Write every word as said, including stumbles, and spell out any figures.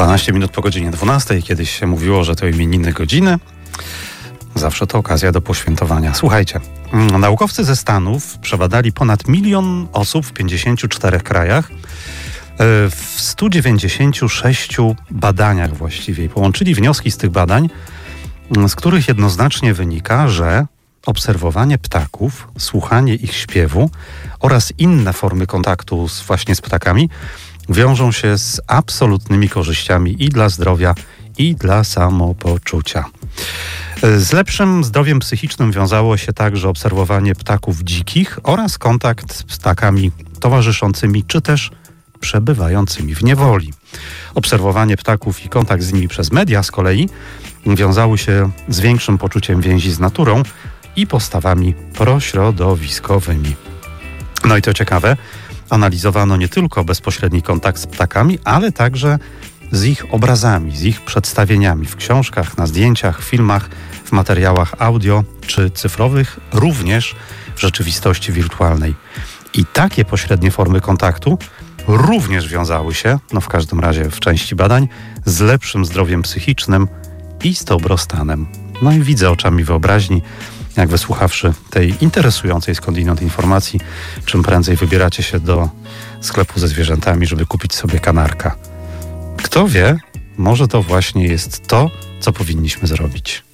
dwanaście minut po godzinie dwunastej. Kiedyś się mówiło, że to imieniny godziny. Zawsze to okazja do poświętowania. Słuchajcie, naukowcy ze Stanów przebadali ponad milion osób w pięćdziesięciu czterech krajach, w stu dziewięćdziesięciu sześciu badaniach właściwie. I połączyli wnioski z tych badań, z których jednoznacznie wynika, że obserwowanie ptaków, słuchanie ich śpiewu oraz inne formy kontaktu z, właśnie z ptakami wiążą się z absolutnymi korzyściami i dla zdrowia, i dla samopoczucia. Z lepszym zdrowiem psychicznym wiązało się także obserwowanie ptaków dzikich oraz kontakt z ptakami towarzyszącymi czy też przebywającymi w niewoli. Obserwowanie ptaków i kontakt z nimi przez media z kolei wiązały się z większym poczuciem więzi z naturą i postawami prośrodowiskowymi. No i to ciekawe, analizowano nie tylko bezpośredni kontakt z ptakami, ale także z ich obrazami, z ich przedstawieniami w książkach, na zdjęciach, filmach, w materiałach audio czy cyfrowych, również w rzeczywistości wirtualnej. I takie pośrednie formy kontaktu również wiązały się, no w każdym razie w części badań, z lepszym zdrowiem psychicznym i z dobrostanem. No i widzę oczami wyobraźni, jak wysłuchawszy tej interesującej skądinąd informacji, czym prędzej wybieracie się do sklepu ze zwierzętami, żeby kupić sobie kanarka. Kto wie, może to właśnie jest to, co powinniśmy zrobić.